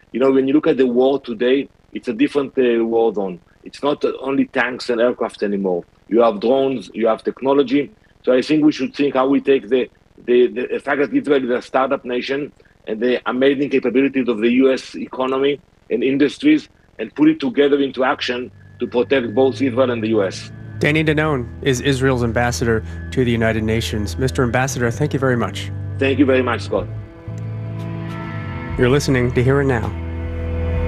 When you look at the war today, it's a different war zone. It's not only tanks and aircraft anymore. You have drones, you have technology. So I think we should think how we take the fact that Israel is a startup nation and the amazing capabilities of the US economy and industries and put it together into action to protect both Israel and the US. Danny Danon is Israel's ambassador to the United Nations. Mr. Ambassador, thank you very much. Thank you very much, Scott. You're listening to Here and Now